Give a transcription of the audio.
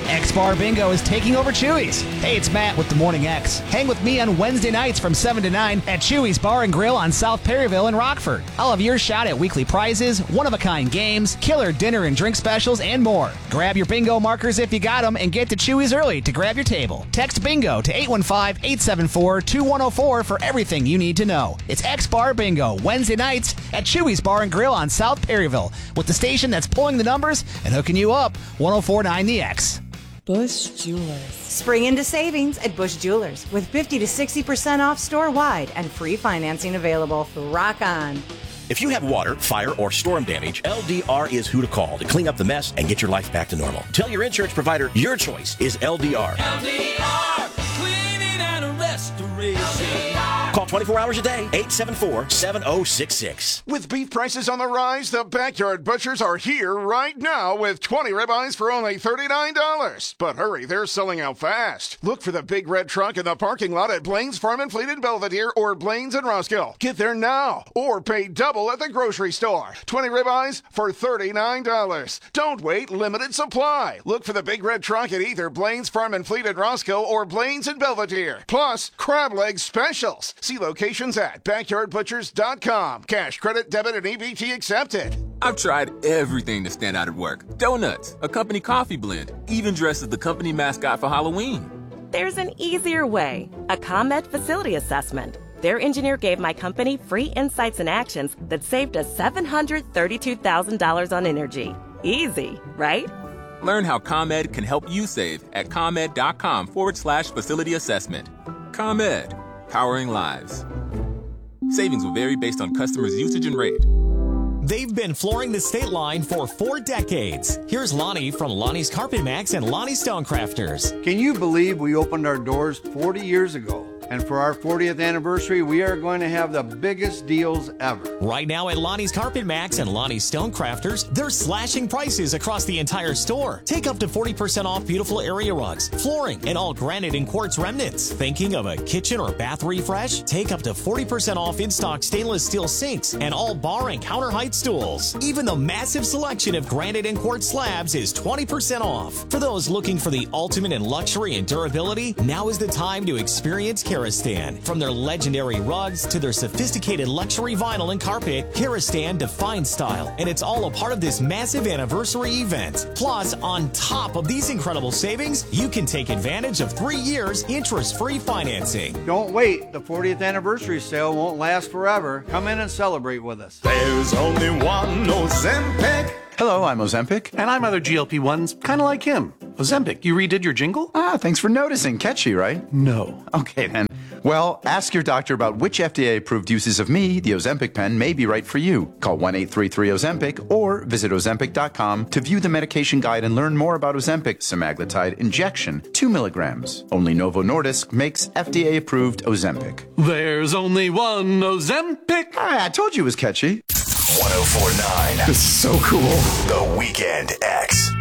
X-Bar Bingo is taking over Chewy's. Hey, it's Matt with the Morning X. Hang with me on Wednesday nights from 7 to 9 at Chewy's Bar and Grill on South Perryville in Rockford. I'll have your shot at weekly prizes, one-of-a-kind games, killer dinner and drink specials, and more. Grab your bingo markers if you got them and get to Chewy's early to grab your table. Text BINGO to 815-874-2104 for everything you need to know. It's X-Bar Bingo, Wednesday nights at Chewy's Bar and Grill on South Perryville, with the station that's pulling the numbers and hooking you up, 104.9 The X. Bush Jewelers. Spring into savings at Bush Jewelers with 50 to 60% off store-wide and free financing available. Rock on. If you have water, fire, or storm damage, LDR is who to call to clean up the mess and get your life back to normal. Tell your insurance provider your choice is LDR. LDR, cleaning and restoration. LDR. Call 24 hours a day, 874-7066. With beef prices on the rise, the Backyard Butchers are here right now with 20 ribeyes for only $39. But hurry, they're selling out fast. Look for the big red truck in the parking lot at Blaine's Farm and Fleet in Belvedere or Blaine's in Roskill. Get there now or pay double at the grocery store. 20 ribeyes for $39. Don't wait, limited supply. Look for the big red truck at either Blaine's Farm and Fleet in Roskill or Blaine's in Belvedere. Plus, crab leg specials. See locations at backyardbutchers.com. Cash, credit, debit, and EBT accepted. I've tried everything to stand out at work. Donuts, a company coffee blend, even dressed as the company mascot for Halloween. There's an easier way. A ComEd facility assessment. Their engineer gave my company free insights and actions that saved us $732,000 on energy. Easy, right? Learn how ComEd can help you save at ComEd.com/facility assessment. ComEd. Powering lives. Savings will vary based on customers' usage and rate. They've been flooring the state line for 4 decades. Here's Lonnie from Lonnie's Carpet Max and Lonnie Stonecrafters. Can you believe we opened our doors 40 years ago? And for our 40th anniversary, we are going to have the biggest deals ever. Right now at Lonnie's Carpet Max and Lonnie's Stonecrafters, they're slashing prices across the entire store. Take up to 40% off beautiful area rugs, flooring, and all granite and quartz remnants. Thinking of a kitchen or bath refresh? Take up to 40% off in-stock stainless steel sinks and all bar and counter height stools. Even the massive selection of granite and quartz slabs is 20% off. For those looking for the ultimate in luxury and durability, now is the time to experience Karastan. From their legendary rugs to their sophisticated luxury vinyl and carpet, Karastan defines style, and it's all a part of this massive anniversary event. Plus, on top of these incredible savings, you can take advantage of 3 years interest-free financing. Don't wait. The 40th anniversary sale won't last forever. Come in and celebrate with us. There's only one Ozempic. Hello, I'm Ozempic. And I'm other GLP-1s, kind of like him. Ozempic, you redid your jingle? Thanks for noticing. Catchy, right? No. Okay, then. Well, ask your doctor about which FDA-approved uses of me, the Ozempic pen, may be right for you. Call 1-833-OZEMPIC or visit Ozempic.com to view the medication guide and learn more about Ozempic semaglutide injection, 2 milligrams. Only Novo Nordisk makes FDA-approved Ozempic. There's only one Ozempic. I told you it was catchy. 104.9. This is so cool. The Weekend X.